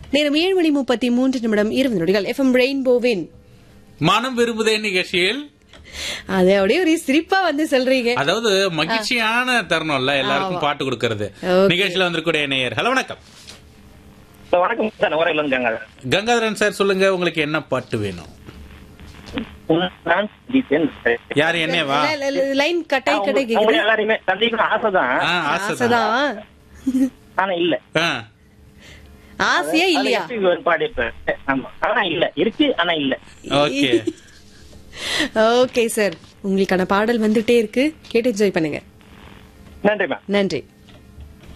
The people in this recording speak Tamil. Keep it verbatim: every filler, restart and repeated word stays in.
நேரம் ஏழு மணி முப்பத்தி மூன்று நிமிடம் இருபது நொடிகள். எஃப்எம் ரெயின்போவின் மனம் விரும்புதே நிகழ்ச்சியில் அது அப்படியே ஒரு சிரிப்பா வந்து சொல்றீங்க. அதாவது மகிழ்ச்சியான தருணம்ல எல்லாருக்கும் பாட்டு கொடுக்கறது. நிகழ்ச்சியில வந்திருக்கூடிய நேயர். ஹலோ வணக்கம். வணக்கம் சார், நவரையில கங்காதரன். கங்காதரன் சார் சொல்லுங்க, உங்களுக்கு என்ன பாட்டு வேணும்? யாரு என்னவா லைன் கட்டாய் கடை கேக்குது. எல்லாரையுமே சந்திக்கணும் ஆசைதான். ஆசைதான் ஆனா இல்ல. ஆசையா இல்லையா? ஒரு பாடு இப்ப ஆனா இல்ல இருக்கு, ஆனா இல்ல. ஓகே ஓகே சார், உங்களுக்கான பாடல் வந்துட்டே இருக்கு, கேட்டு என்ஜாய் பண்ணுங்க. நன்றி மேம். நன்றி.